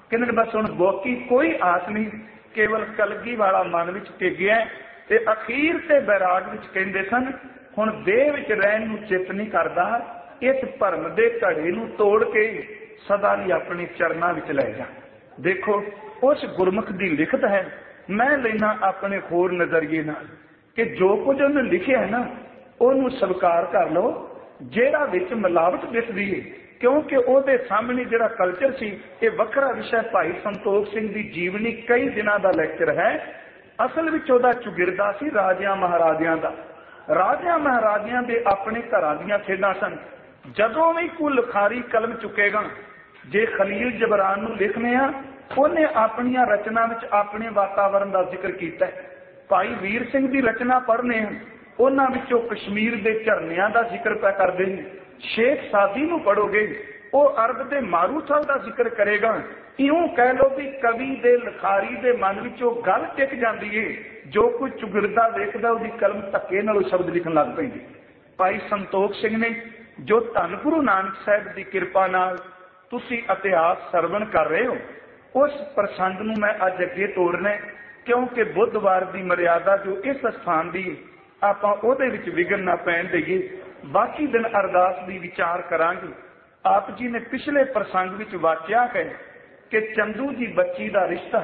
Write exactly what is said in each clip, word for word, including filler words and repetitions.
कहते बस हुण बाकी कोई आस नहीं, केवल कलगी वाला मन विच टिगिया ते अखीर ते बैराग विच कहंदे सन हुण देह विच रहण नूं चित नहीं करदा, इस भरम दे घड़े नूं तोड़ के सदा लई अपने चरनां विच लै जा। देखो उस गुरमुख दी लिखत है, मैं लेना अपने होर नजरिए नाल कि जो कुछ उन्हें लिखिया है ना उन्होंने स्वीकार कर लो, जेड़ा विच मिलावट दिसदी है, क्योंकि ਉਹਦੇ सामने ਜਿਹੜਾ कल्चर सी ये वखरा विषय। भाई संतोख सिंह की जीवनी कई दिनों का लैक्चर है। असल विच ਉਹਦਾ चुगिरदा सी राजियां महाराजियां दा। राजियां महाराजियां दे अपने घरां दीयां खेडां सन। जदों भी कोई लिखारी कलम चुकेगा, जे खलील जबरान नूं लिखने आ, उन्हें अपनियां रचना विच अपने वातावरण का जिक्र किया है। भाई वीर सिंह की रचना पढ़ने उन्हां विचों कश्मीर के झरनियां का जिक्र पै करते हैं। शेख सादी नूं पढ़ोगे वो अरब के मारूथल का जिक्र करेगा। इउं कह लो भी कवि दे लिखारी दे मन विचों गल टिक जाती है, जो कोई चुगिरदा वेखदा उहदी कलम धक्के नाल शब्द लिखण लग पैंदी। भाई संतोख सिंह ने जो धन गुरु नानक साहब की कृपा नाल तुसी इतिहास सरवण कर रहे हो, उस प्रसंग नूं मैं अज अगे तोड़ना, क्योंकि बुधवार की मर्यादा जो इस स्थान की आपां उहदे विच विघन ना पैण देईए। बाकी दिन अरदास की विचार करांगे। आप जी ने पिछले प्रसंग विच वाचिया है कि चंदू जी बच्ची का रिश्ता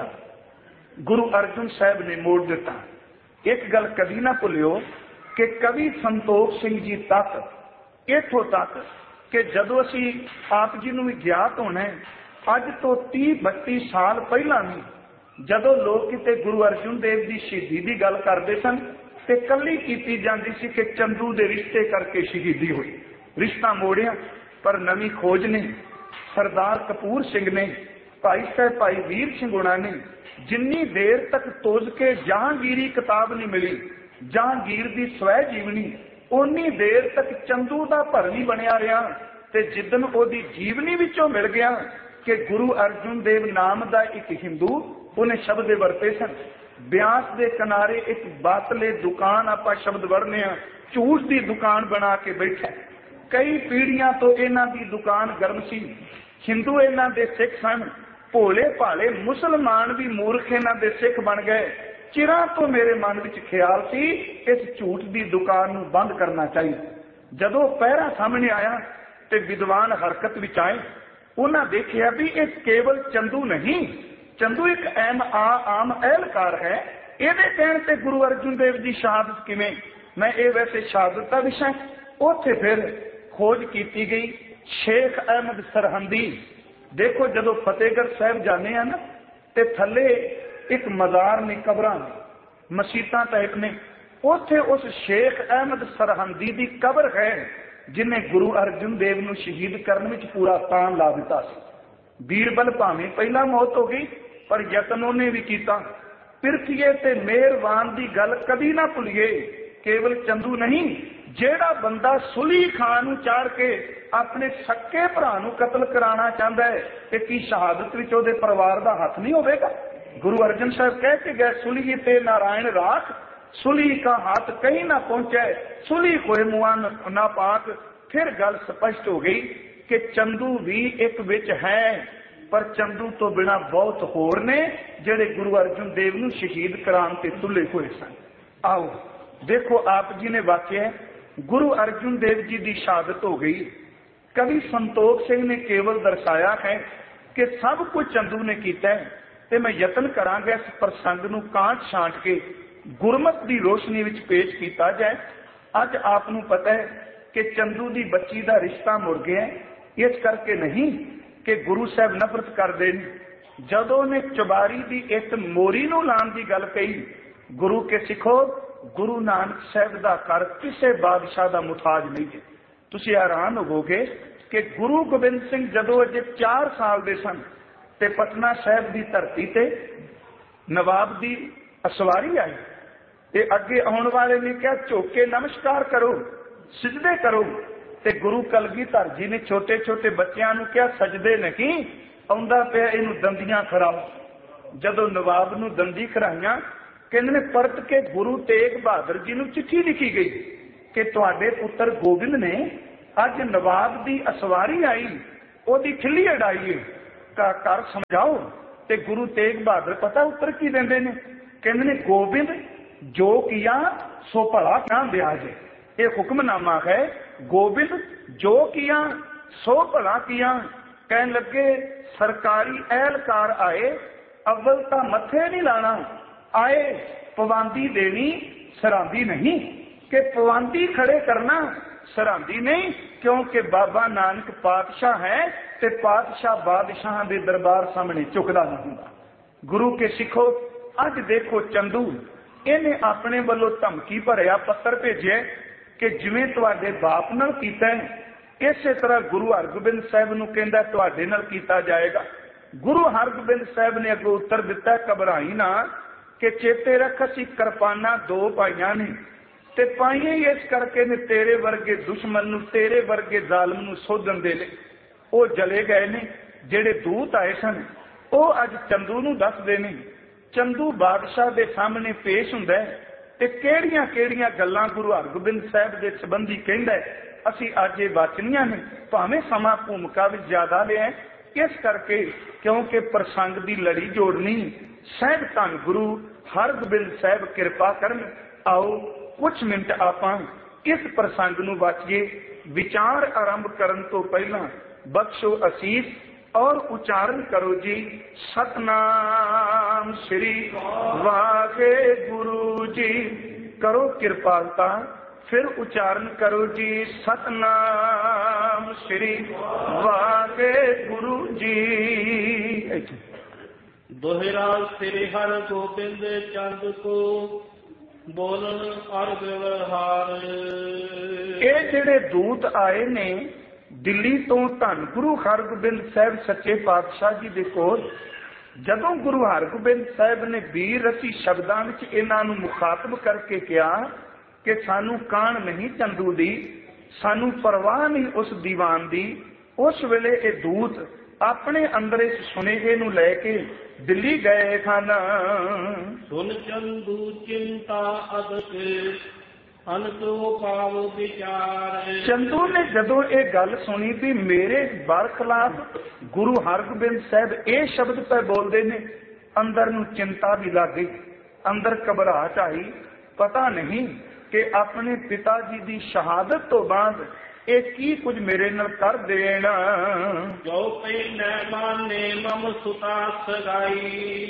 गुरु अर्जन साहब ने मोड़ दिता। एक गल कभी ना भुलियो कि कवि संतोख सिंह जी तक इथों तक कि जदों असी आप जी नूं ज्ञात होना है, अज तो तीह बत्ती साल पहला भी जदों लोग किते गुरु अर्जन देव की शहीदी की गल करते सन ते कल्ली कीती जाती सी कि चंदू दे रिश्ते करके शहीदी हुई। रिश्ता मोड़िया, पर नवी खोज ने सरदार कपूर सिंह ने, भाई साहब भाई वीर सिंह हुणां ने जिन्नी देर तक तोज के जहांगीरी किताब नहीं मिली, जहांगीर की स्वै जीवनी, उन्नी देर तक चंदू का भरनी बनया रहा। ते जिदन ओदी जीवनी विचों मिल गया कि गुरु अर्जुन देव नाम का एक हिंदू, उन्हें शब्द वरते सन। ब्यास के किनारे एक बातले दुकान आप शब्द वरने, झूठ की दुकान बना के बैठा। कई पीढ़ियां तो इन्हां दी दुकान गर्म सी। हिंदू इन्हां दे सिख सन, भोले भाले मुसलमान भी मूर्ख इन्हां दे सिख बन गए। चिरां तो मेरे मन विच ख्याल सी इस झूठ की दुकान नूं बंद करना चाहिए। जदों पहरा सामने आया ते विद्वान हरकत विच आए, उन्हां देखिया भी ये केवल चंदू नहीं, चंदू एक आम आ आम एहलकार है। इहदे कहण ते गुरु अर्जुन देव जी शहादत किवें? मैं ये वैसे शहादत का विषय उत्थे फिर खोज की गई। शेख अहमद सरहंदी, देखो जदों फतेहगढ़ साहब जाने हैं ना, ते थले एक मज़ार ने, कबरां ने, मसीतां टाइप ने, उत्थे उस शेख अहमद सरहंदी की कबर है जिन्हें गुरु अर्जुन देव नूं शहीद करने में पूरा तान ला दिता सी। बीरबल भावें पहला मौत हो गई, पर यतन उन्हें भी किया। पिरथीए ते मेहरबान की गल कभी ना भुलिए। केवल चंदू नहीं, जेड़ा बंदा सुली खान नूं चाड़ के अपने सक्के भरा नूं कतल कराना चाहता है, कि की शहादत विच उहदे परिवार का हथ नहीं होवेगा? गुरु अर्जन साहब कह के गए, सुली ते नारायण राख, सुली का हाथ कहीं ना पहुंचे, सुली कोई मुआ ना पाक। फिर गल स्पष्ट हो गई कि चंदू भी एक विच है, पर चंदू तो बिना बहुत होर ने जेड़े गुरु अर्जन देव नूं शहीद कराने ते तुले हुए सन। आओ देखो, आप जी ने वाक्य गुरु अर्जुन देव जी की शहादत हो गई। कवि संतोख सिंह ने केवल दर्शाया है कि सब कुछ चंदू ने किया है, ते मैं यतन करांगा इस प्रसंग नूं कांट छांट के गुरमत की रोशनी विच पेश किया जाए। अज आपनूं पता है कि चंदू की बच्ची का रिश्ता मुड़ गया, इस करके नहीं कि गुरु साहब नफरत करते हैं। जदों ने चुबारी की एक मोरी नूं लाण की गल कही, गुरु के सिखो, गुरु नानक साहब का घर किसी बादशाह का मुताज नहीं है। तुसीं हैरान होवोगे कि गुरु गोबिंद सिंह जदों अजे चार साल दे सन ते पटना साहब की धरती ते नवाब की असवारी आई, ते अगे आने वाले ने क्या झोके नमस्कार करो, सिजदे करो, ते गुरु कलगीधर जी ने छोटे छोटे बच्चों को क्या सजदे नहीं, आउंदा पिया इहनूं दंदियां खराओ। जदों नवाब नूं दंदी खराइयां, कहंदे ने परत के गुरु तेग बहादुर जी नूं चिट्ठी लिखी गई कि तुहाडे पुत्र गोबिंद ने अज नवाब की असवारी आई, ओदी खिल्ली अड़ाई है, का कर समझाओ। ते गुरु तेग बहादुर पता उत्तर की देंदे ने, कहंदे ने गोबिंद जो किया सो भला क्या ब्याज। ये हुक्मनामा है, गोबिंद जो किया सो भला किया। कहन लगे सरकारी एहलकार आए, अव्वल तो मथे नहीं लाना, आए पवांदी देनी सरांदी नहीं, कि पवांदी खड़े करना सरांदी नहीं, क्योंकि बाबा नानक पातशाह है ते पातशाह बादशाह के दरबार सामने झुकदा नहीं हुंदा। गुरु के सिखो अज देखो चंदू इन्हें अपने वालों धमकी भरिया पत्र भेजे कि जिवें तुहाडे बाप नाल कीता है इसे तरह गुरु हरगोबिंद साहिब नूं कहंदा तुहाडे नाल कीता जाएगा। गुरु हरगोबिंद साहिब ने अगों उत्तर दिता, घबराई ना, कि चेते रख असीं किरपाना दो पाईयां ने ते पाईयां ही इस करके ने तेरे वर्गे दुश्मन नूं तेरे वर्गे जालम नूं सोधन दे लई। वो जले गए ने जेड़े दूत आए सन, वो अज चंदू नूं दसदे ने। चंदू बादशाह दे सामने पेश हुंदा है ते किहड़ियां किहड़ियां गल्लां गुरु हरगोबिंद साहिब दे संबंधी कहंदा है, असीं अज ये वाचनियां ने, भावें समा भूमिका विच ज्यादा लिया इस करके क्योंकि प्रसंग दी लड़ी जोड़नी। साहिब धन गुरु हरगोबिंद साहिब किरपा करन। आओ कुछ मिनट आपां इस प्रसंग नूं वाचिए। विचार आरंभ करन तो पहला बख्शो असीस और उच्चारण करो जी सतनाम श्री वाहे गुरु जी। करो कृपालता, फिर उच्चारण करो जी सतनाम श्री वाहे गुरु जी। दोहरा श्री हर गोबिंद चंद को बोलन और व्यवहार। ये जेड़े दूत आए ने दिल्ली तो धन गुरु हरगोबिंद साहिब सच्चे पातशाह जी दे कोल, जदों गुरु हरगोबिंद साहिब ने वीर रसी शब्दां विच इन्हां नूं मुखातब करके कहा कि सानू कान नहीं चंदू दी, सानू परवाह नहीं उस दीवान दी, उस वेले ये दूत अपने अंदर इस सुनेहे नूं लैके दिल्ली गए खाना। सुन चंदू चिंता अदक अनतो पाव विचार। चंदू ने जदों ये गल सुनी भी मेरे बरखिलाफ गुरु हरगोबिंद साहिब ये शब्द पे बोलते ने, अंदर नूं चिंता भी लग गई, अंदर घबराहट आई। पता नहीं कि अपने पिता जी की शहादत तो बाद ये की कुछ मेरे नाल कर देना। जो पहले माने मम सुता सगाई,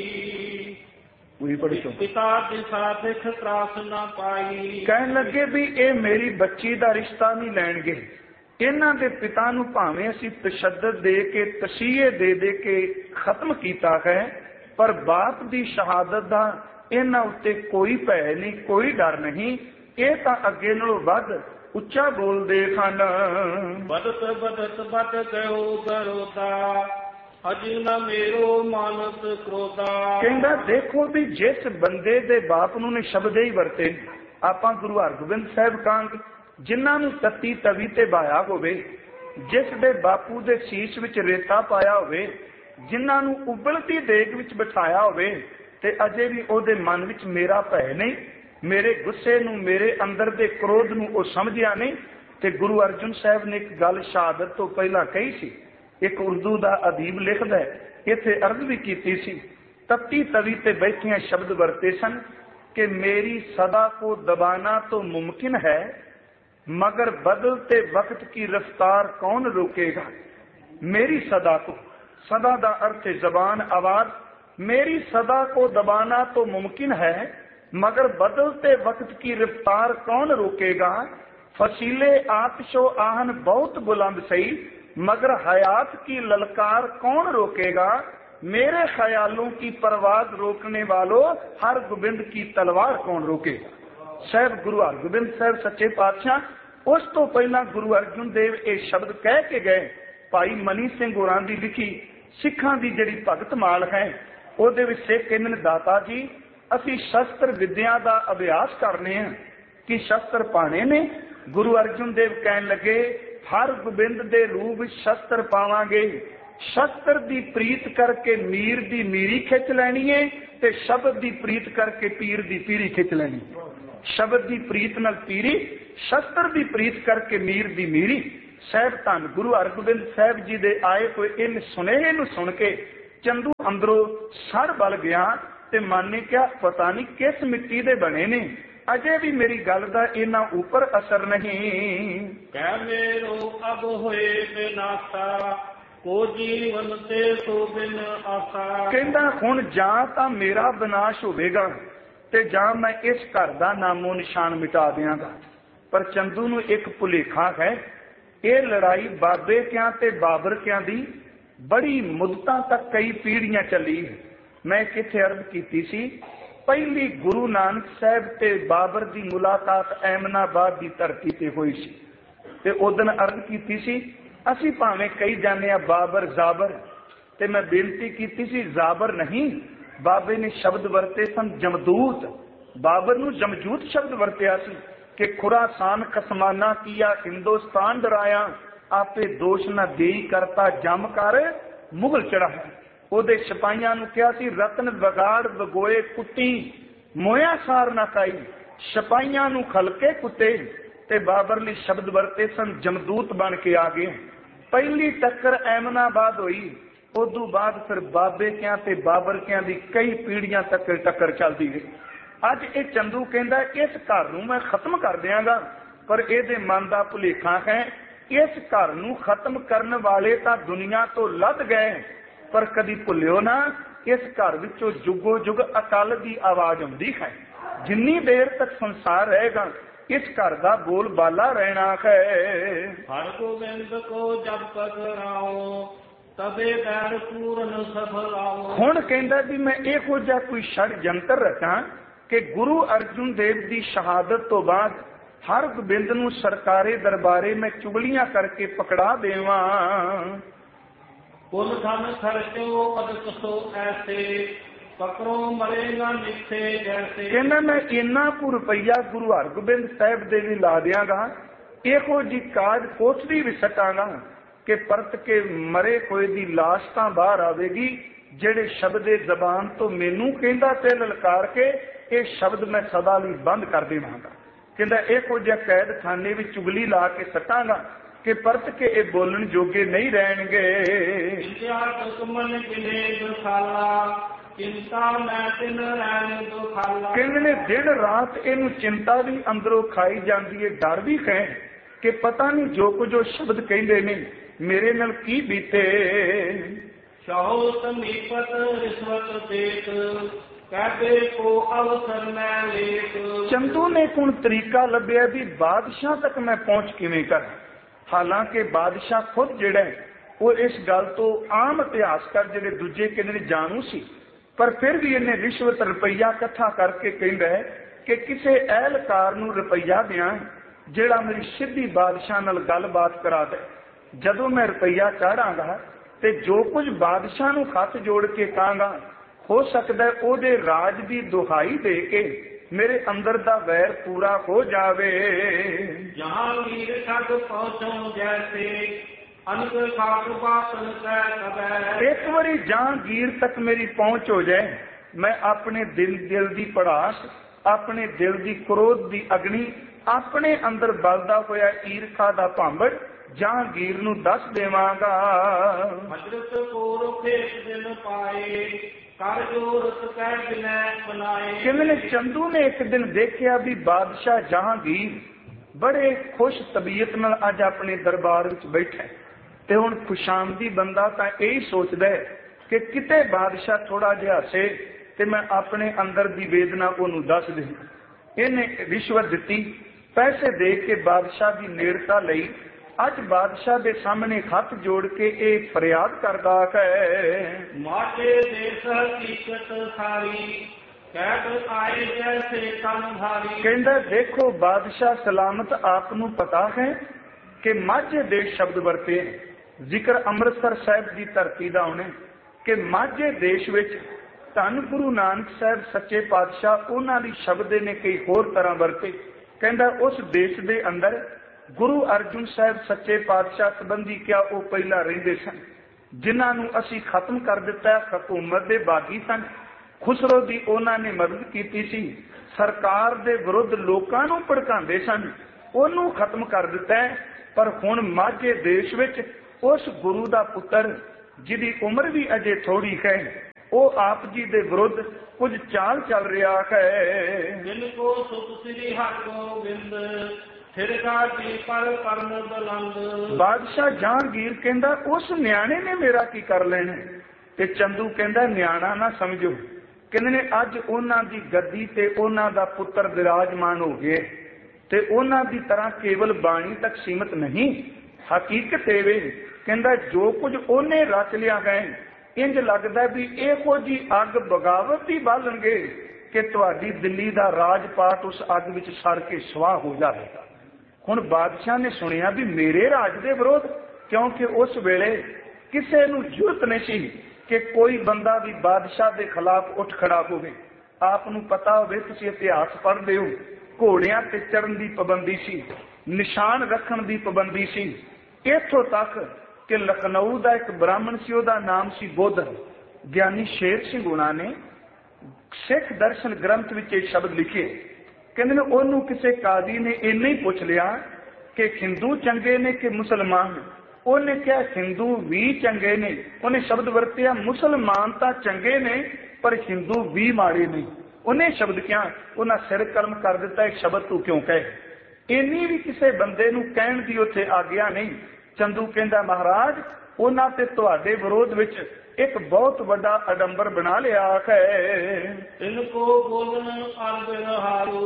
पिता दिशा देख त्रास ना पाई। कहन लगे भी ये मेरी बच्ची का रिश्ता नहीं लैणगे, इन्हां दे पिता नूं भावें असीं तशद्दद दे के तसीहे दे दे के खत्म कीता है, पर बाप की शहादत का इन्हां उत्ते कोई भय नहीं, कोई डर नहीं। ये तां अगे नालों वध उच्चा बोलदे सन। बदत बदत बद गयो दरोदा अज न मेरो मानस क्रोधा। कहंदा देखो भी जिस बंदे दे बाप नूं ने शब्द ही वरते, आपां गुरु हरगोबिंद साहिब कांग जिन्हां नूं तत्ती तवी ते बाया होवे, जिस दे बापू दे शीश विच रेता पाया होवे, जिन्हां नूं उबलती देग विच बिठाया होवे, ते अजे भी ओहदे मन विच मेरा भय नहीं, मेरे गुस्से नूं मेरे अंदर दे क्रोध नूं ओ समझिया नहीं। ते गुरु अर्जन साहिब ने एक गल शहादत तो पहला कही सी, एक उर्दू दा अदीब लिखदा है, इत्थे अर्ज भी कीती सी, तत्ती तवी ते बैठिया शब्द वरते सन कि मेरी सदा को दबाना तो मुमकिन है, मगर बदलते वक्त की रफ्तार कौन रोकेगा। मेरी सदा को, सदा दा अर्थ जबान आवाज, मेरी सदा को दबाना तो मुमकिन है, मगर बदलते वक्त की रफ्तार कौन रोकेगा। फसीले आतिशो आहन बहुत बुलंद सही, मगर हयात की ललकार कौन रोकेगा। मेरे ख्यालों की परवाज रोकने वालों हर गोबिंद की तलवार कौन रोकेगा। साहब गुरु हरगोबिंद साहब सच्चे पातशाह उस तो पहला गुरु अर्जुन देव ये शब्द कह के गए। भाई मनी सिंह होरां दी लिखी सिखां दी जिहड़ी भगत माल है, ਉਹਦੇ ਵਿੱਚ ਸਿੱਖ ਕਹਿੰਦੇ ਨੇ ਦਾਤਾ ਜੀ ਅਸੀਂ ਸ਼ਸਤਰ ਵਿਦਿਆ ਦਾ ਅਭਿਆਸ ਕਰਨੇ ਆ ਕਿ ਸ਼ਸਤਰ ਪਾਣੇ ਨੇ। ਗੁਰੂ ਅਰਜਨ ਦੇਵ ਕਹਿਣ ਲੱਗੇ ਹਰ ਗੋਬਿੰਦ ਦੇ ਰੂਪ ਵਿੱਚ ਸ਼ਸਤਰ ਪਾਵਾਂਗੇ, ਸ਼ਸਤਰ ਦੀ ਪ੍ਰੀਤ ਕਰਕੇ ਮੀਰ ਦੀ ਮੀਰੀ ਖਿੱਚ ਲੈਣੀ ਹੈ ਤੇ ਸ਼ਬਦ ਦੀ ਪ੍ਰੀਤ ਕਰਕੇ ਪੀਰ ਦੀ ਪੀਰੀ ਖਿੱਚ ਲੈਣੀ। ਸ਼ਬਦ ਦੀ ਪ੍ਰੀਤ ਨਾਲ ਪੀਰੀ, ਸ਼ਸਤਰ ਦੀ ਪ੍ਰੀਤ ਕਰਕੇ ਮੀਰ ਦੀ ਮੀਰੀ। ਸਾਹਿਬ ਧੰਨ ਗੁਰੂ ਹਰਗੋਬਿੰਦ ਸਾਹਿਬ ਜੀ ਦੇ ਆਏ ਹੋਏ ਇਹ ਸੁਨੇਹੇ ਨੂੰ ਸੁਣ ਕੇ ਚੰਦੂ ਅੰਦਰੋਂ ਸੜ ਬਲ ਗਿਆ ਤੇ ਮਨ ਨੇ ਕਿਹਾ ਪਤਾ ਨਹੀਂ ਕਿਸ ਮਿੱਟੀ ਦੇ ਬਣੇ ਨੇ, ਅਜੇ ਵੀ ਮੇਰੀ ਗੱਲ ਦਾ ਇਹਨਾਂ ਉੱਪਰ ਅਸਰ ਨਹੀਂ। ਕਹਿ ਮੇਰੋ ਅਬ ਹੋਏ ਬਿਨਾਸਾ, ਕੋ ਜੀਵਨ ਤੇ ਸੋ ਬਿਨ ਆਸਾ। ਕਹਿੰਦਾ ਹੁਣ ਜਾਂ ਤਾਂ ਮੇਰਾ ਵਿਨਾਸ਼ ਹੋਵੇਗਾ ਤੇ ਜਾਂ ਮੈਂ ਇਸ ਘਰ ਦਾ ਨਾਮੋ ਨਿਸ਼ਾਨ ਮਿਟਾ ਦਿਆਂਗਾ। ਪਰ ਚੰਦੂ ਨੂੰ ਇੱਕ ਭੁਲੇਖਾ ਹੈ, ਇਹ ਲੜਾਈ ਬਾਬੇ ਕਿਆਂ ਤੇ ਬਾਬਰ ਕਿਆਂ ਦੀ ਬੜੀ ਮੁੱਦਤਾਂ ਤੱਕ ਕਈ ਪੀੜ੍ਹੀਆਂ ਚੱਲੀ। ਮੈਂ ਕਿੱਥੇ ਅਰਜ਼ ਕੀਤੀ ਸੀ, ਪਹਿਲੀ ਗੁਰੂ ਨਾਨਕ ਸਾਹਿਬ ਤੇ ਬਾਬਰ ਦੀ ਮੁਲਾਕਾਤ ਐਮਨਾਬਾਦ ਦੀ ਧਰਤੀ ਤੇ ਹੋਈ ਸੀ ਤੇ ਉਦੋਂ ਅਰਜ਼ ਕੀਤੀ ਸੀ ਅਸੀਂ ਭਾਵੇਂ ਕਹੀ ਜਾਂਦੇ ਆ ਬਾਬਰ ਜ਼ਾਬਰ, ਤੇ ਮੈਂ ਬੇਨਤੀ ਕੀਤੀ ਸੀ ਜ਼ਾਬਰ ਨਹੀਂ, ਬਾਬੇ ਨੇ ਸ਼ਬਦ ਵਰਤੇ ਸਨ ਜਮਦੂਤ। ਬਾਬਰ ਨੂੰ ਜਮਜੂਤ ਸ਼ਬਦ ਵਰਤਿਆ ਸੀ ਕਿ ਖੁਰਾਸਾਨ ਖਸਮਾਨਾ ਕੀਆ ਹਿੰਦੁਸਤਾਨ ਡਰਾਇਆ, ਆਪੇ ਦੋਸ਼ ਨਾ ਦੇਈ ਕਰਤਾ ਜਮ ਕਰ ਮੁਗਲ ਚੜਾਇਆ। ਉਹਦੇ ਸਿਪਾਹੀਆਂ ਨੂੰ ਕਿਹਾ ਸੀ ਰਤਨ ਵਿਗਾੜ ਵਗੋਏ ਕੁੱਟੀ, ਮੋਇਆ ਸਾਰ ਨਾ ਕਾਈ, ਸਿਪਾਹੀਆਂ ਨੂੰ ਖਲਕੇ ਕੁੱਤੇ। ਤੇ ਬਾਬਰ ਨੇ ਸ਼ਬਦ ਵਰਤੇ ਸਨ ਜਮਦੂਤ ਬਣ ਕੇ ਆ ਗਏ। ਪਹਿਲੀ ਟੱਕਰ ਐਮਨਾਬਾਦ ਹੋਈ, ਉਦੋਂ ਬਾਅਦ ਫਿਰ ਬਾਬੇ ਕਿਆਂ ਤੇ ਬਾਬਰ ਕਿਆਂ ਦੀ ਕਈ ਪੀੜ੍ਹੀਆਂ ਤੱਕ ਟੱਕਰ ਚੱਲਦੀ ਗਈ। ਅੱਜ ਇਹ ਚੰਦੂ ਕਹਿੰਦਾ ਇਸ ਘਰ ਨੂੰ ਮੈਂ ਖਤਮ ਕਰ ਦਿਆਂਗਾ, ਪਰ ਇਹਦੇ ਮਨ ਦਾ ਭੁਲੇਖਾ ਹੈ ਇਸ ਘਰ ਨੂੰ ਖਤਮ ਕਰਨ ਵਾਲੇ ਤਾਂ ਦੁਨੀਆ ਤੋਂ ਲੱਥ ਗਏ, ਪਰ ਕਦੀ ਭੁੱਲਿਓ ਨਾ ਇਸ ਘਰ ਵਿੱਚੋਂ ਜੁਗੋ ਜੁਗ ਅਕਾਲ ਦੀ ਆਵਾਜ਼ ਆਉਂਦੀ ਹੈ। ਜਿੰਨੀ ਦੇਰ ਤੱਕ ਸੰਸਾਰ ਰਹੇਗਾ ਇਸ ਘਰ ਦਾ ਬੋਲ ਬਾਲਾ ਰਹਿਣਾ ਹੈ। ਹਰ ਗੋਬਿੰਦ ਕੋ ਜਬ ਪਕੜਾਓ ਤਬੇ ਬੈਰ ਪੂਰਨ ਸਫਲ ਆਓ। ਹੁਣ ਕਹਿੰਦਾ ਵੀ ਮੈਂ ਇਹੋ ਜਿਹਾ ਕੋਈ ਛੜਯੰਤਰ ਰਚਾਂ ਕਿ ਗੁਰੂ ਅਰਜੁਨ ਦੇਵ ਦੀ ਸ਼ਹਾਦਤ ਤੋਂ ਬਾਅਦ ਹਰ ਗੋਬਿੰਦ ਨੂੰ ਸਰਕਾਰੇ ਦਰਬਾਰੇ ਮੈਂ ਚੁਗਲੀਆਂ ਕਰਕੇ ਪਕੜਾ ਦੇਵਾਂ। ਕੁਲ ਧਨ ਖਰਚੋ ਅਦਕ ਸੋ ਐਸੇ, ਪਕੜੋ ਮਰੇਗਾ ਨਿੱਥੇ ਜੈਸੇ। ਕਹਿੰਦਾ ਮੈਂ ਇੰਨਾ ਕੁ ਰੁਪਈਆ ਗੁਰੂ ਹਰਗੋਬਿੰਦ ਸਾਹਿਬ ਦੇ ਵੀ ਲਾ ਦਿਆਂਗਾ, ਇਹੋ ਜੀ ਕਾਜ ਕੋਠੜੀ ਵੀ ਸਟਾਂਗਾ ਕਿ ਪਰਤ ਕੇ ਮਰੇ ਹੋਏ ਦੀ ਲਾਸ਼ ਤਾਂ ਬਾਹਰ ਆਵੇਗੀ। ਜਿਹੜੇ ਸ਼ਬਦ ਜ਼ਬਾਨ ਤੋਂ ਮੈਨੂੰ ਕਹਿੰਦਾ ਤੇ ਲਲਕਾਰ ਕੇ ਇਹ ਸ਼ਬਦ ਮੈਂ ਸਦਾ ਲਈ ਬੰਦ ਕਰ ਦੇਵਾਂਗਾ। ਕਹਿੰਦਾ ਇਹੋ ਜਿਹਾ ਕੈਦ ਖਾਨੇ ਵਿੱਚ ਚੁਗਲੀ ਲਾ ਕੇ ਸਟਾਂਗਾ ਕਿ ਪਰਤ ਕੇ ਇਹ ਬੋਲਣ ਜੋਗੇ ਨਹੀਂ ਰਹਿਣਗੇ। ਚਿੰਤਾ ਮੈਂ ਦਿਨ ਰਹਿਣ ਦੁਖਾਲਾ। ਕਹਿੰਦੇ ਨੇ ਦਿਨ ਰਾਤ ਇਹਨੂੰ ਚਿੰਤਾ ਵੀ ਅੰਦਰੋਂ ਖਾਈ ਜਾਂਦੀ ਹੈ, ਡਰ ਵੀ ਹੈ ਕਿ ਪਤਾ ਨਹੀਂ ਜੋ ਕੁਝ ਉਹ ਸ਼ਬਦ ਕਹਿੰਦੇ ਨੇ ਮੇਰੇ ਨਾਲ ਕੀ ਬੀਤੇ। ਸ਼ਾਹੋ ਸਮੀਪਤ ਰਿਸ਼ਵਤ ਦੇਤ, ਕਹਦੇ ਕੋ ਅਵਸਰ ਮੈਂ ਲੇਤ। ਚੰਦੂ ਨੇ ਹੁਣ ਤਰੀਕਾ ਲੱਭਿਆ ਵੀ ਬਾਦਸ਼ਾਹ ਤੱਕ ਮੈਂ ਪਹੁੰਚ ਕਿਵੇਂ ਕਰਾਂ। ਹਾਲਾਂਕਿ ਬਾਦਸ਼ਾਹ ਖੁਦ ਜਿਹੜਾ ਉਹ ਇਸ ਗੱਲ ਤੋਂ ਆਮ ਇਤਿਹਾਸਕਾਰ ਜਿਹੜੇ ਦੂਜੇ ਕਹਿੰਦੇ ਨੇ ਜਾਣੂ ਸੀ, ਪਰ ਫਿਰ ਵੀ ਇਹਨੇ ਰਿਸ਼ਵਤ ਰੁਪਈਆ ਇਕੱਠਾ ਕਰਕੇ ਕਹਿੰਦਾ ਹੈ ਕਿ ਕਿਸੇ ਅਹਿਲਕਾਰ ਨੂੰ ਰੁਪਈਆ ਦਿਆਂ ਜਿਹੜਾ ਮੇਰੀ ਸਿੱਧੀ ਬਾਦਸ਼ਾਹ ਨਾਲ ਗੱਲਬਾਤ ਕਰਾ ਦੇ। ਜਦੋਂ ਮੈਂ ਰੁਪਈਆ ਚਾੜਾਂਗਾ ਤੇ ਜੋ ਕੁਝ ਬਾਦਸ਼ਾਹ ਨੂੰ ਹੱਥ ਜੋੜ ਕੇ ਕਹਾਂਗਾ, ਹੋ ਸਕਦਾ ਉਹਦੇ ਰਾਜ ਦੀ ਦੁਹਾਈ ਦੇ ਕੇ ਮੇਰੇ ਅੰਦਰ ਦਾ ਵੈਰ ਪੂਰਾ ਹੋ ਜਾਵੇ। ਜਹਾਂ ਵੀਰ ਛੱਡ ਪਹੁੰਚੋ ਜੈਸੇ, ਅਨਕ ਖਾਕ ਬਾਤਨ ਕਹਿ ਕਬੈ। ਇੱਕ ਵਾਰੀ ਜਹਾਂਗੀਰ ਤੱਕ ਮੇਰੀ ਪਹੁੰਚ ਹੋ ਜਾਏ, ਮੈਂ ਆਪਣੇ ਦਿਲ ਦਿਲ ਦੀ ਪੜਾਸ, ਆਪਣੇ ਦਿਲ ਦੀ ਕ੍ਰੋਧ ਦੀ ਅਗਨੀ, ਆਪਣੇ ਅੰਦਰ ਬਲਦਾ ਹੋਇਆ ਈਰਖਾ ਦਾ ਭਾਂਬੜ ਜਹਾਂਗੀਰ ਨੂੰ ਦੱਸ ਦੇਵਾਂਗਾ। ਹਜ਼ਰਤ ਕੋ ਰੁਖੇਕ ਦਿਨ ਪਾਏ, ਕਰ ਜੋਰਤ ਕਹਿ ਬਿਨੈ ਬਨਾਏ। ਕਿਵੇਂ ਚੰਦੂ ਨੇ ਇੱਕ ਦਿਨ ਦੇਖਿਆ ਵੀ ਬਾਦਸ਼ਾਹ ਜਹਾਂਗੀਰ ਬੜੇ ਖੁਸ਼ ਤਬੀਅਤ ਨਾਲ ਅੱਜ ਆਪਣੇ ਦਰਬਾਰ ਵਿੱਚ ਬੈਠਾ ਤੇ ਹੁਣ ਖੁਸ਼ਾਮਦੀ ਬੰਦਾ ਤਾਂ ਇਹੀ ਸੋਚਦਾ ਕਿ ਕਿਤੇ ਬਾਦਸ਼ਾਹ ਥੋੜਾ ਜਿਹਾ ਹੱਸੇ ਤੇ ਮੈਂ ਆਪਣੇ ਅੰਦਰ ਦੀ ਵੇਦਨਾ ਉਹਨੂੰ ਦੱਸ ਦੇ। ਇਹਨੇ ਰਿਸ਼ਵਤ ਦਿੱਤੀ, ਪੈਸੇ ਦੇ ਕੇ ਬਾਦਸ਼ਾਹ ਦੀ ਨੇੜਤਾ ਲਈ। ਅੱਜ ਬਾਦਸ਼ਾਹ ਦੇ ਸਾਹਮਣੇ ਹੱਥ ਜੋੜ ਕੇ ਇਹ ਫਰਿਆਦ ਕਰਦਾ ਹੈ, ਮਾਝੇ ਦੇਸ ਹਕੀਕਤ ਸਾਰੀ, ਕਹਿਤ ਆਏ ਜੈਸੇ ਤਨ ਭਾਰੀ। ਕਹਿੰਦਾ ਦੇਖੋ ਬਾਦਸ਼ਾਹ ਸਲਾਮਤ ਆਪ ਨੂੰ ਪਤਾ ਹੈ ਕਿ ਮਾਝੇ ਦੇਸ਼ ਸ਼ਬਦ ਵਰਤੇ, ਜ਼ਿਕਰ ਅੰਮ੍ਰਿਤਸਰ ਸਾਹਿਬ ਦੀ ਧਰਤੀ ਦਾ ਉਹਨੇ ਕਿ ਮਾਝੇ ਦੇਸ਼ ਵਿੱਚ ਧੰਨ ਗੁਰੂ ਨਾਨਕ ਸਾਹਿਬ ਸੱਚੇ ਪਾਤਸ਼ਾਹ ਉਹਨਾਂ ਦੀ ਸ਼ਬਦ ਨੇ ਕਈ ਹੋਰ ਤਰ੍ਹਾਂ ਵਰਤੇ। ਕਹਿੰਦਾ ਉਸ ਦੇਸ਼ ਦੇ ਅੰਦਰ ਗੁਰੂ ਅਰਜੁਨ ਸਾਹਿਬ ਸੱਚੇ ਪਾਤਸ਼ਾਹ ਸੰਬੰਧੀ ਕਿਹਾ ਉਹ ਪਹਿਲਾਂ ਰਹਿੰਦੇ ਸਨ, ਜਿਨ੍ਹਾਂ ਨੂੰ ਅਸੀਂ ਖਤਮ ਕਰ ਦਿੱਤਾ, ਹਕੂਮਤ ਦੇ ਬਾਗੀ ਸਨ। ਖੁਸਰੋ ਦੀ ਉਹਨਾਂ ਨੇ ਮਦਦ ਕੀਤੀ ਸੀ, ਸਰਕਾਰ ਦੇ ਵਿਰੁੱਧ ਲੋਕਾਂ ਨੂੰ ਭੜਕਾਉਂਦੇ ਸਨ, ਉਹਨੂੰ ਖਤਮ ਕਰ ਦਿੱਤਾ। पर हुण माझे देश विच उस गुरु दा पुत्र जिहदी उम्र भी अजे थोड़ी है, वो आप जी दे विरुद्ध कुछ चाल चल रहा है। जिनको सुत श्री हरगोबिंद फिरका जी पर परम बुलंद। बादशाह जहांगीर कहंदा उस न्याणे ने मेरा की कर लेना, ते चंदू कहंदा न्याणा ना समझो, कहंदे ने अज उन्हां दी गद्दी ते उन्हां दा पुत्र विराजमान हो गए, ते उन्हां दी तरह केवल बाणी तक सीमित नहीं, हकीकत एवे कहंदा जो कुछ उन्हें रच लिया गए इंज लगदा भी इहो जी अग बगावत ही बालणगे कि तुहाडी दिल्ली दा राजपाट उस अग विच सड़ के स्वाह हो जाएगा। हुण बादशाह ने सुनिया भी मेरे राज दे विरोध, क्योंकि उस वेले किसे नूं जरूरत नहीं सी कि कोई बंदा भी बादशाह के खिलाफ उठ खड़ा होवे। आप नूं पता होवे, तुसीं इतिहास पढ़दे हो, घोड़ियां ते चढ़न की पाबंदी सी, निशान रखण की पाबंदी सी, इत्थों तक कि लखनऊ का एक ब्राह्मण सी, उहदा नाम सी बुद्ध। ज्ञानी शेर सिंह हुणा ने सिख दर्शन ग्रंथ विच एक शब्द लिखे, कहंदे ने ओनू किसी काजी ने इन्ना ही पुछ लिया कि हिंदू चंगे ने कि मुसलमान। उन्हें क्या हिंदू भी चंगे ने, उन्हें शब्द वरतिया मुसलमान तो चंगे ने पर हिंदू भी माड़े नहीं। उन्हें शब्द क्या उन्हें सिर कलम कर दिता, एक शब्द तू क्यों कहे। इन्नी भी किसी बंदे नूं कहण दी उत्थे आग्या नहीं। चंदू कहंदा महाराज उन्हां ते तुहाडे विरोध विच एक बहुत बड़ा अडंबर बना लिया है। इनको बोलन अरबहारू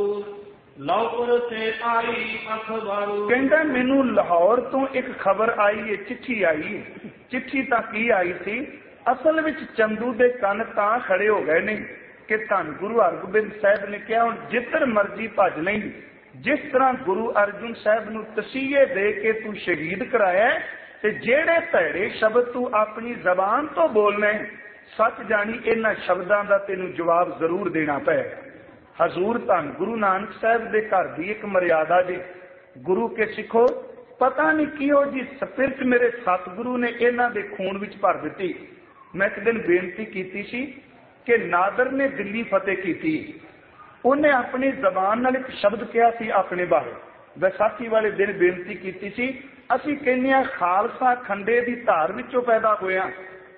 लाहौर से आई अखबारू। कहंदा मैनू लाहौर तो एक खबर आई है, चिट्ठी आई है। चिट्ठी तां की आई सी, असल विच चंदू दे कन तां खड़े हो गए ने कि धन गुरु हरगोबिंद साहब ने कहा हुण जिधर मर्जी भज नहीं, जिस तरह गुरु अर्जुन साहब नूं तसीहे दे के तू शहीद कराया ते जेड़े भैड़े शब्द तू अपनी जबान तो बोलना है, सच जानी इन्हां शब्दां दा तैनूं जवाब जरूर देना पएगा। हजूर धन गुरु नानक साहब दे घर दी एक मर्यादा जी, गुरु के सिखो पता नहीं किहो जी स्पिरिट मेरे सतगुरु ने इन्हां दे खून विच भर दित्ती। मैं एक दिन बेनती कीती सी कि नादर ने दिल्ली फतेह की, उन्हें अपनी जबान नाल एक शब्द कहा सी अपने बारे। वैसाखी वाले दिन बेनती की सी, असी कहने आ खालसा खंडे की धार विचों पैदा होया।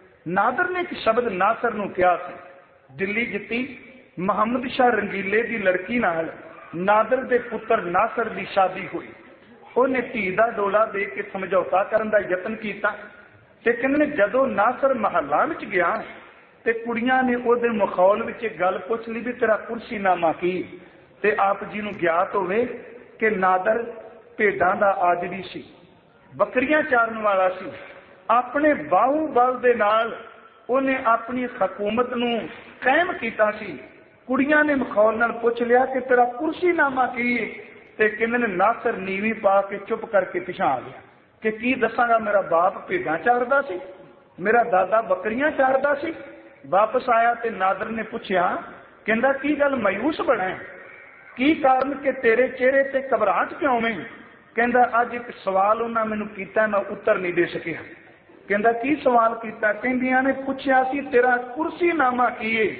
नादर ने एक शब्द नासर नूं कहा सी, दिल्ली जित्ती, मुहम्मद शाह रंगीले की लड़की नाल नादर दे पुत्र नासर की शादी हुई। उन्हें धी दा डोला दे के समझौता करने का यत्न किया, ते कहंदे जदों नासर महल्ला विच गया ते कुड़ियां ने उहदे मखौल विच एक गल पुछ ली भी तेरा कुर्सीनामा की। ते आप जी नूं ज्ञात होवे कि नादर भेडां दा आदरी सी, बकरियां चारन वाला सी। अपने बाहूबल दे नाल उन्हें अपनी हकूमत नूं कायम कीता सी। कुड़ियां ने मखौल नाल पुछ लिया कि तेरा कुर्सीनामा की है, ते कहंदे ने नासर नीवी पा के चुप करके पिछा आ गया कि की दसांगा, मेरा बाप भेडां चारदा सी, मेरा दादा बकरियां चारदा सी। वापस आया ते नादर ने पूछया, कहंदा की गल मायूस बना है, की कारण कि तेरे चेहरे ते घबराहट क्यों में। कहंदा अज एक सवाल उन्हां मैनूं कीता, मैं उत्तर नहीं दे सकिया। कहंदा की सवाल कीता, कहंदियां ने पूछया सी तेरा कुर्सीनामा की है।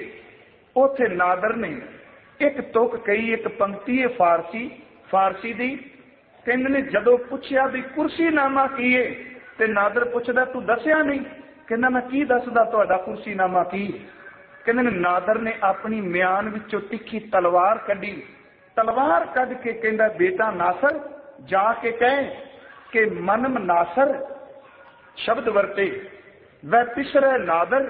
उथे नादर ने एक तुक कही, एक पंक्ति है फारसी फारसी दी। कहंदे ने जदों पूछया भी कुर्सीनामा की है ते नादर पुछदा तू दसिया नहीं। कहंदा मैं की दसदा तुहाडा कुर्सीनामा की। कहंदे ने नादर ने अपनी म्यान विचों तिखी तलवार कढ़ी, तलवार कढ़ के कहंदा बेटा नासर जाके कहे कि मनम नासर शब्द वरते, वह पिसरे नादर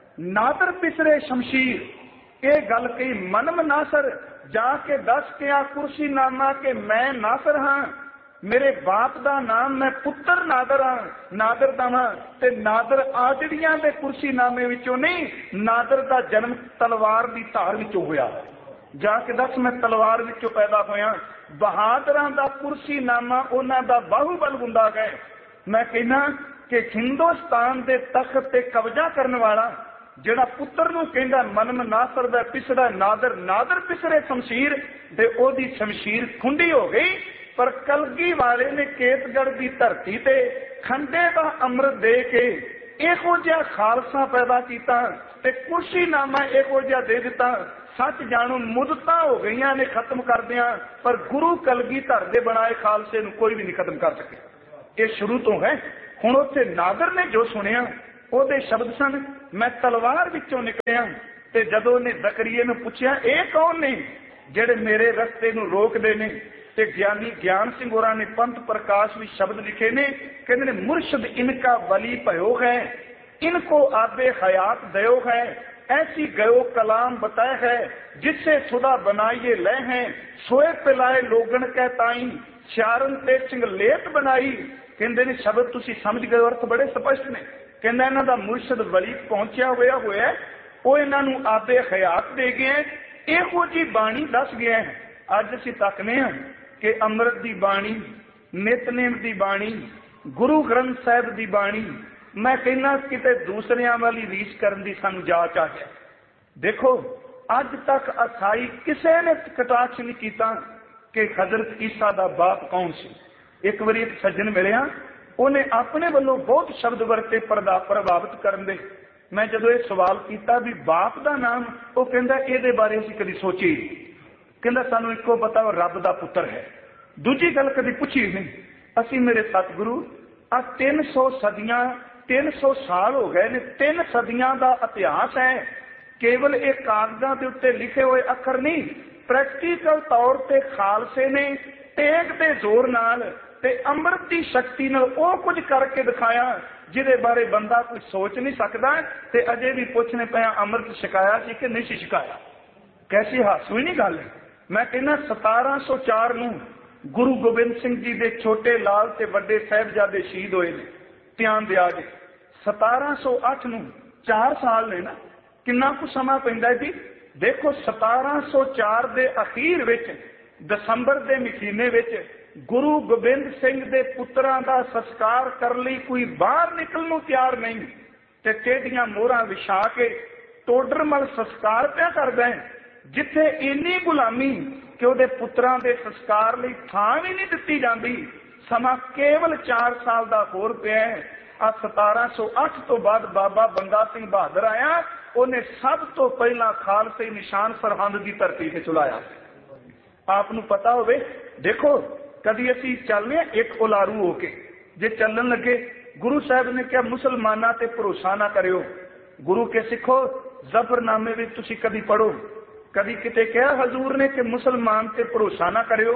नादर पिसरे शमशीर। ये गल कही मनम नासर, जाके दस के आ कुर्सीनामा के मैं नासर हाँ, मेरे बाप दा नाम मैं पुत्र नादर हाँ, नादर दा हाँ, ते नादर आजड़ियां दे कुर्सीनामे विचों नहीं, नादर दा जन्म तलवार दी धार विचों होया। जाके दस मैं तलवार विचों पैदा होया। बहादुरां दा कुर्सीनामा उन्हां दा बाहूबल हुंदा गए। मैं कहना कि हिंदुस्तान दे तख्त ते कब्जा करने वाला जेड़ा पुत्र नूं कहंदा मनम नासर दा पिसरा नादर, नादर पिसरे शमशीर, ते ओदी शमशीर खुंडी हो गई। पर कलगी वाले ने केतगढ़ की धरती ते खंडे का अमृत दे के इहो जिहा खालसा पैदा किया ते कुर्सीनामा इहो जिहा दे दिता। सच जाणो मुदता हो गई ने खत्म कर दिया, पर गुरु कलगीधर दे बनाए खालसे नूं कोई भी नहीं खत्म कर सके। ये शुरू तो है। हुण उत्थे नागर ने जो सुनिया ਉਹਦੇ शब्द सन, मैं तलवार विचों निकलिया ते जदों ने जकरिया नूं पुछया ये कौन ने ਜਿਹੜੇ मेरे रस्ते नूं रोकदे ने, ते ज्ञानी ज्ञान सिंह होरां ने पंथ प्रकाश भी शब्द लिखे ने, कहंदे ने मुर्शद इनका वली भयो है, इनको आबे हयात दयो है, ऐसी गयो कलाम बताए है, जिससे सुधा बनाइए ले हैं, सोए पिलाए लोगन कह ताई, श्यारन ते चिंगलेत बनाई। कहंदे ने शब्द तुसी समझ गए, अर्थ बड़े स्पष्ट ने। कहंदा इन्हां दा मुर्शद वली पहुंचिया होया होया वो इन्हां नूं आबे हयात दे गए, इहो जी बाणी दस गया है। अज असीं तकने हां कि अमृत दी बाणी, नितनेम दी बाणी, गुरु ग्रंथ साहिब दी बाणी, मैं कहना किते दूसरियां वाली रीस करन दी सानूं जाच आ जाए। देखो अज तक असाई किसी ने कटाक्ष नहीं कीता कि हजरत ईसा दा बाप कौन सी। एक बारी एक सज्जन मिलिया, उन्हें अपने वालों बहुत शब्द वरते परदा प्रभावित करन दे। मैं जदों ये सवाल किया भी बाप का नाम, वो कहता ये बारे असीं कदी सोची, कहता सानू इको पता वो रब का पुत्र है, दूजी गल कदी पूछी नहीं। असी मेरे सतगुरु आ तीन सौ सदियां तीन सौ साल हो गए ने, तीन सदियां का इतिहास है, केवल एक कागजां दे उत्ते लिखे हुए अखर नहीं, प्रैक्टिकल तौर पर खालसे ने टेक दे जोर नाल ते अमृत की शक्ति नाल वो कुछ करके दिखाया जिदे बारे बंदा कुछ सोच नहीं सकता। ते अजे भी पूछने पे अमृत छकाया सी कि नहीं छकाया, कैसी हासूई नहीं गल है। मैं कहना सतारा सौ चार नूं गुरु गोबिंद सिंह जी दे छोटे लाल ते वड्डे साहिबजादे शहीद होए ने, ध्यान दिया जे। सतारा सौ अठ नूं चार साल ने ना, किन्ना कुछ समा पैंदा जी। देखो सतारा सौ चार दे अखीर विच दसंबर दे महीने विच गुरु गोबिंद सिंह दे पुत्रां दा संस्कार करने लई कोई बाहर निकलण नूं तैयार नहीं, ते टेढ़ियां मोहरां विछा के टोडरमल संस्कार पिया करदा है, जिथे इन्नी गुलामी कि उहदे पुत्रां दे संस्कार लई थां भी नहीं दित्ती जांदी। समा केवल चार साल दा होर पिया है। आ सतारा सौ अठ तो बाद बाबा बंदा सिंह बहादुर आया, उन्हें सब तो पहला खालसे निशान सरहंद की धरती से चलाया। आपनू पता होवे, देखो कदी असी चलने एक उलारू होके जे चलन लगे, गुरु साहब ने क्या मुसलमाना ते भरोसा ना करियो, गुरु के सिखो जफरनामे में तुसी कदी पढ़ो, कदी किते क्या हजूर ने कि मुसलमान ते भरोसा ना करियो।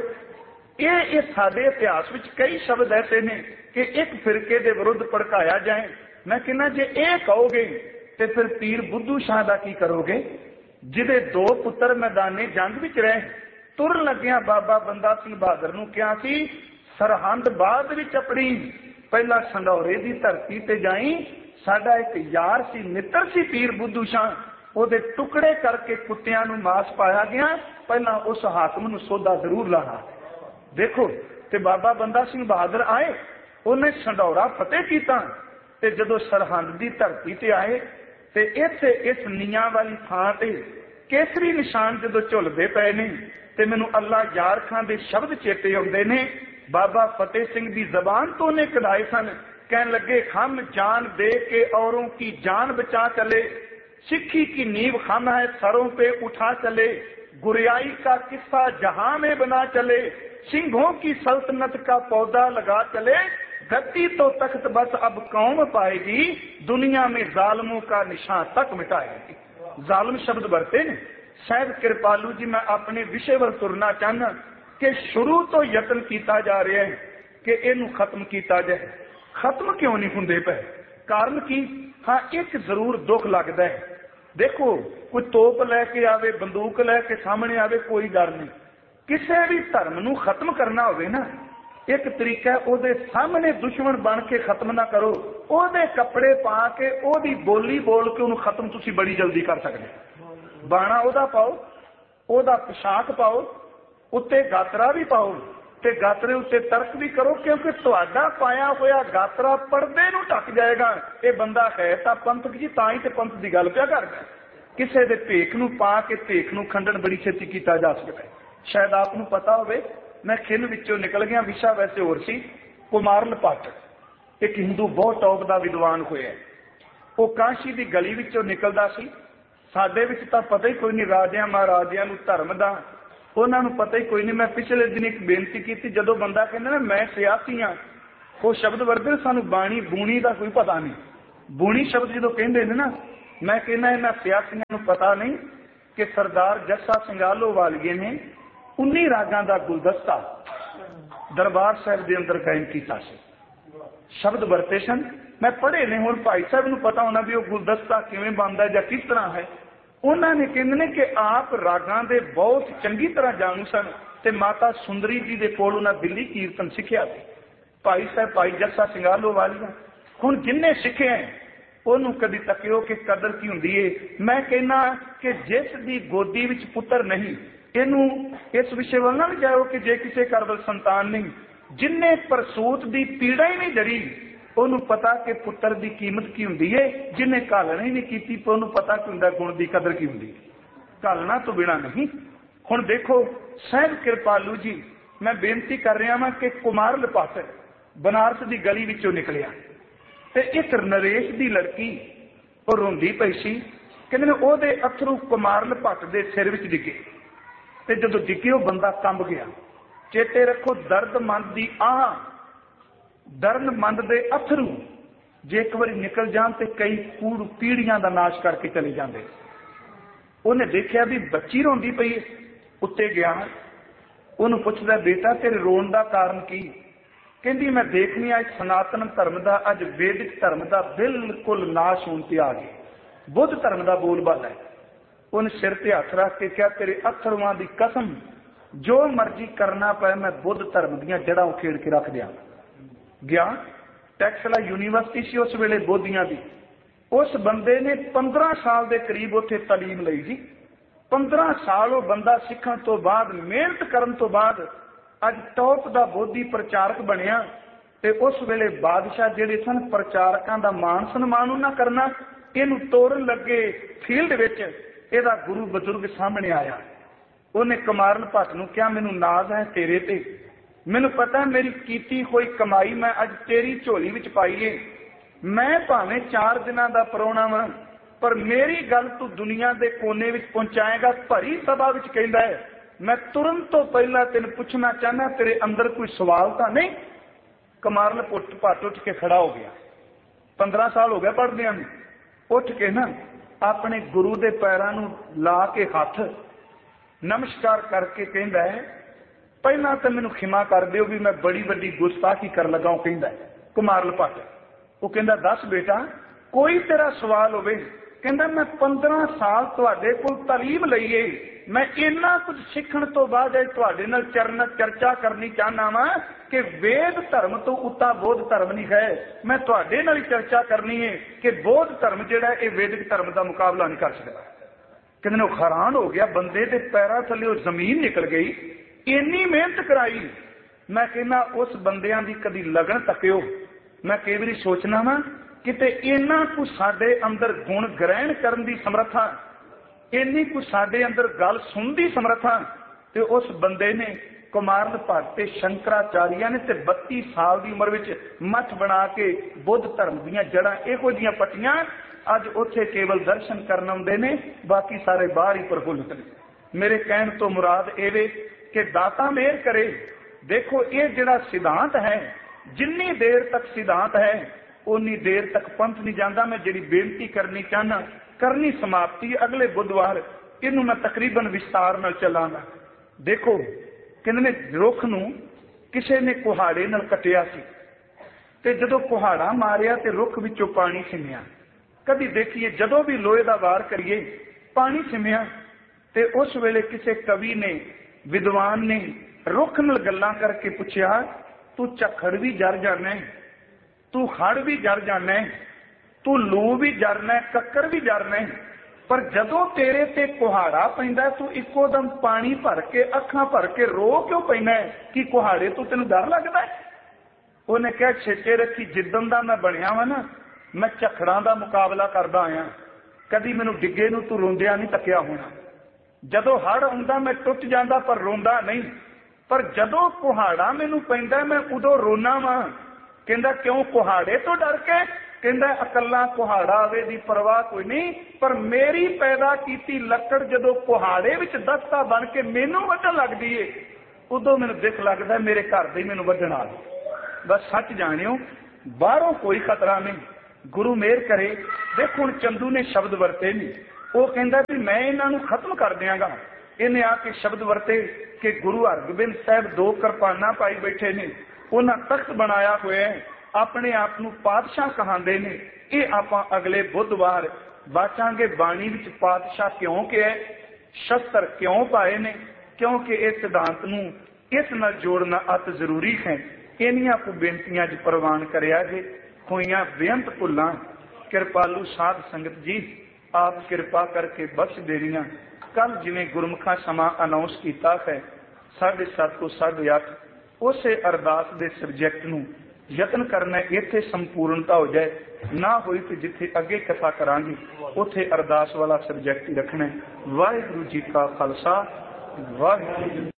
ये ये साडे इतिहास विच कई शब्द ऐसे ने कि एक फिरके दे विरुद्ध भड़काया जाए। मैं कहना जे ये कहोगे ते फिर पीर बुद्धू शाह दा की करोगे, जिदे दो पुत्र मैदाने जंग विच रहे, तुर लग्या बाबा बंदा सिंह बहादुर नूं कहा सी सरहंद बाद विच अपनी पहला संडौरे की धरती ते जाई, साडा एक यार सी मित्र सी पीर बुद्धू शाह, ਉਹਦੇ टुकड़े करके कुत्तियां नूं मास पाया गया, पहला उस हाकम नूं सौदा जरूर लाना। देखो ते बाबा बंदा सिंह बहादुर आए, उन्हें संडौरा फतेह किया, ते जदों सरहंद की धरती ते आए ते इत्थे इस नीआं वाली थां ते केसरी निशान जदों झुलदे पए ने, ते मैनूं अल्लाह यार खां दे शब्द चेते आउंदे ने। बाबा फतेह सिंह की जबान तो उन्हें कढ़ाए सन, कहन लगे हम जान दे के औरों की जान बचा चले, सिक्खी की नींव हम है सरों पे उठा चले, गुरियाई का किस्सा जहां में बना चले, सिंहों की सल्तनत का पौधा लगा चले, गद्दी तो तख्त बस अब कौम पाएगी, दुनिया में जालिमों का निशान तक मिटाएगी। जालिम शब्द बरते ने। शायद कृपालू जी मैं अपने विषय वल तुरना चाहना कि शुरू तो यत्न किया जा रहा है कि इनू खत्म किया जाए, खत्म क्यों नहीं होंदे पे? कारण की? हाँ एक जरूर दुख लगता है। देखो कोई तोप लैके आवे, बंदूक लैके सामने आवे, कोई डर नहीं। किसी भी धर्म नू खत्म करना होवे ना, एक तरीका है ओदे सामने दुश्मन बन के खत्म ना करो, ओदे कपड़े पा के ओदी बोली बोल के उन्हें खत्म तुसी बड़ी जल्दी कर सकते। बाणा ओदा पाओ, ओदा पोशाक पाओ, उत्ते गातरा भी पाओ, ते गातरे उत्ते तर्क भी करो, क्योंकि तुहाडा पाया होया गातरा पर्दे नू ढक जाएगा। ये बंदा है तां पंथक जी, तां ही ते पंथ की गल पिया करदा। किसी दे भेख नू पा के भेख नू खंडन बड़ी छेती किया जा सकता है। शायद आपनू पता होवे, मैं खिन विचों निकल गया, विशा वैसे होर सी। कुमारल पाठक एक हिंदू बहुत टॉप का विद्वान होया, वो काशी की गली विचों निकलदा सी। साडे विच तां पता ही कोई नहीं राजियां महाराजियां नू धर्म दा, उन्होंने पता ही कोई नहीं। मैं पिछले दिन एक बेनती की, जदों बंदा कहना ना मैं सियासी हाँ, वो शब्द वरते सानू बाणी बूणी का कोई पता नहीं। बूणी शब्द जो कहते हैं ना, मैं कहना इन्होंने सियासियों को पता नहीं कि सरदार जस्सा सिंगालो वालिए ने उन्नी रागां दा गुलदस्ता दरबार साहब के अंदर कायम किया। शब्द वरते सन, मैं पढ़े ने, हुण भाई साहब नूं पता होना भी वो गुलदस्ता किवें बनदा जां किस तरह है। उन्होंने कहते हैं कि आप रागां दे बहुत चंगी तरह जानू सन ते माता सुंदरी जी दे कोल उन्हां दिल्ली कीर्तन सिक्ख्या सी। भाई साहब भाई जस्सा सिंगालो वालिया हुण जिन्ने सिखे हैं उन्होंने कदी तकियो कि कदर की हुंदी है। मैं कहना कि जिस दी गोदी विच पुत्र नहीं, इनू इस विषय वाल ना जाओ कि जे किसी घर वाल संतान नहीं, जिन्ने परसूत दी पीड़ा ही नहीं जड़ी उन्होंने पता कि पुत्र की कीमत की हुंदी है। जिन्हें घालना ही नहीं की उन्होंने पता कि हुंदा गुण की कदर की हुंदी है। घालना तो बिना नहीं। हुण देखो साहिब कृपालू जी, मैं बेनती कर रहा वां कि कुमार लपाट बनारस की गली विचों निकलिया ते एक नरेश की लड़की वो रोंदी पई सी, कहंदे ने ओहदे अथरू कुमार लपाट दे सिर विच डिगे ते जदों डिगे वो बंदा कंब गया। चेते रखो दर्दमंद दी आह, दर्दमंद दे अथरू जे एक बार निकल जान ते कई कूड़ पीढ़ियां का नाश करके चले जाते। उन्हें देखा भी बच्ची रोंदी पई, उत्ते गया, उन्होंने पुछदा बेटा तेरे रोन का कारण की? कहती मैं देखनी अज सनातन धर्म का, अज वैदिक धर्म का बिल्कुल नाश होने ते आ गए, बुद्ध धर्म का बोलबाला है। उन्हें सिर ते हथ रख के क्या तेरे अथरुआं की कसम, जो मर्जी करना पाए मैं बुद्ध धर्म दी जड़ां उखेड़ के रख दिया। गया टैक्सला यूनीवर्सिटी सी उस वेले बोधियां दी। उस बंदे ने पंद्रह साल के करीब उत्थे तालीम लई जी। पंद्रह साल वो बंदा सीखण तो बाद, मेहनत करन तो बाद अज टॉप का बोधी प्रचारक बनिया। ते उस वेले बादशाह जिहड़े सन प्रचारकों का मान सन्मान उन्हां करना, इनू तोड़न लगे फील्ड विच इहदा गुरु बजुर्ग सामने आया। उन्हें कमारल भट्ट नूं कहा मैनू नाज है तेरे ते, मैनू पता मेरी कीती कोई कमाई मैं अज तेरी झोली विच पाई है। मैं भावें चार दिनां दा परौणा वां, पर मेरी गल तू दुनिया के कोने विच पहुंचाएगा। भरी सभा विच कहंदा है मैं तुरंत तो पहला तेन पूछना चाहना तेरे अंदर कोई सवाल तो नहीं? कमारल भट्ट उठ के खड़ा हो गया। पंद्रह साल हो गया पढ़दे हैं। उठ के ना अपने गुरु के पैरों नूं ला के हाथ नमस्कार करके कहंदा है पहला तो मैनू खिमा कर दिओ भी मैं बड़ी वड्डी गुस्ताखी कर लगा। कहंदा है कुमारल भट्ट, वो कहंदा दस बेटा कोई तेरा सवाल होवे? कहंदा मैं पंद्रह साल तुहाडे कोल तालीम लई है, मैं इन्ना कुछ सीखण तो बाद तुहाडे नाल चरण चर्चा करनी चाहना वा कि वेद धर्म तो उता बौद्ध धर्म नहीं है। मैं तुहाडे नाल चर्चा करनी है कि बौद्ध धर्म जिहड़ा है वैदिक धर्म का मुकाबला नहीं कर सकता। कहंदे ने हैरान हो गया, बंदे दे पैरां थल्ले जमीन निकल गई, इन्नी मेहनत कराई। मैं कहना उस बंदियां दी कदी लगन तकियो। मैं कई बारी सोचना वा किते इन्ना कुछ साडे अंदर गुण ग्रहण करन दी समर्था, इन्नी कुछ साडे अंदर गल सुन दी समर्था, ते उस बंदे ने कुमारल भट्ट ते शंकराचार्य ने ते बत्ती साल की उम्र विच मठ बना के बुद्ध धर्म दीयां जड़ां इहो जिहियां पट्टियां अज उत्थे केवल दर्शन करन आउंदे ने, बाकी सारे बाहर ही प्रफुल्लित ने। मेरे कहण तो मुराद एवे कि दाता मेहर करे। देखो ये जिहड़ा सिद्धांत है, जिन्नी देर तक सिद्धांत है उन्नी देर तक पंथ नहीं जाता। मैं जिहड़ी बेनती करनी चाहना करनी समाप्ति अगले बुधवार, इनू मैं तकरीबन विस्तार नाल चलांगा। देखो कहंदे ने रुख नूं किसे ने कुहाड़े नाल कटिया सी ते जदों कुहाड़ा मारिया ते रुख विचों पानी सिमिया। कदी देखिए जदों भी लोहे दा वार करिए पानी सिमिया। ते उस वेले किसे कवि ने विद्वान ने रुख नाल गल्लां करके पुछया तू झखड़ भी जर जाना है, तू खड़ भी जर जाना है, तू लू भी जरना है, कक्कर भी जरना है, पर जदों तेरे ते कुहाड़ा पैंदा तू इको दम पानी भर के अखां भर के रो क्यों पैना है? कि कुहाड़े तो तेन डर लगता है? उन्हें कहा छेचे रखी जिदन का मैं बनया वा ना, मैं झखड़ां का मुकाबला करदा आया, कदी मैनू डिगे नूं तू रोंदिया नहीं तकिया होना। जदों हड़ आउंदा मैं टुट जांदा पर रोंदा नहीं, पर जदों कुहाड़ा मैनू पैंदा मैं उदों रोना वा। कहंदा क्यों? कुहाड़े तो डर के? कहंदा अकल्ला कुहाड़ा आवे दी परवाह कोई नहीं, पर मेरी पैदा कीती लकड़ जदों कुहाड़े विच दस्ता बन के मैनू वड्ढण लगदी है उदों मैनू दुख लगदा मेरे घर दे मैनू वड्ढण आ गए। बस सच जानियो, बाहरों कोई खतरा नहीं, गुरु मेहर करे। देखो हुण चंदू ने शब्द वरते नहीं, वो कहता भी मैं इन्हों खत्म कर देंगा। इन्हें आके शब्द वरते कि गुरु हरगोबिंद साहब दो किरपाना पाई बैठे ने, उन्हें तख्त बनाया हुआ है, अपने आप को पातशाह कहांदे ने। ये आपां अगले बुधवार बाचांगे बाणी विच पातशाह क्यों कहा, शस्त्र क्यों पाए ने, क्योंकि इस सिद्धांत नूं इस नाल जोड़ना अत जरूरी है। इन्हियां को बेनतियां च प्रवान करिया जे। होइयां बेअंत भुल्लां किरपालू साध संगत जी आप किरपा करके बख्श देनियां। कल जिवें गुरमुखा समा अनाउंस किया है साढ़े सत्त तो साढ़े अठ, उसे अरदास के सबजैक्ट नूं यतन करना इत्थे संपूर्णता हो जाए, ना होई तो जिथे अगे कथा करांगे उथे अरदास वाला सबजैक्ट ही रखना है। वाहिगुरू जी का खालसा, वाहिगुरू।